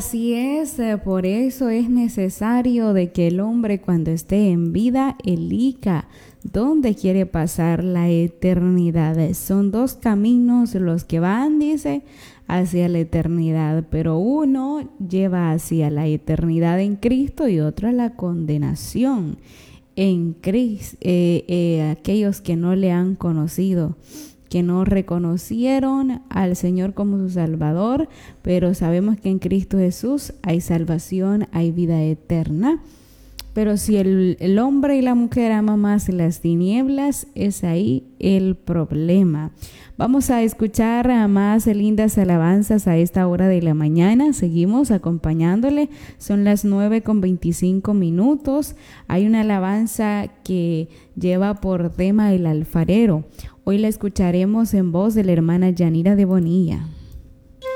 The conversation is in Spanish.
Así es, por eso es necesario de que el hombre cuando esté en vida elija dónde quiere pasar la eternidad. Son dos caminos los que van, dice, hacia la eternidad, pero uno lleva hacia la eternidad en Cristo y otro a la condenación en Cristo. Aquellos que no le han conocido, que no reconocieron al Señor como su Salvador, pero sabemos que en Cristo Jesús hay salvación, hay vida eterna. Pero si el hombre y la mujer aman más las tinieblas, es ahí el problema. Vamos a escuchar a más lindas alabanzas a esta hora de la mañana. Seguimos acompañándole. Son las 9:25. Hay una alabanza que lleva por tema el alfarero. Hoy la escucharemos en voz de la hermana Yanira de Bonilla.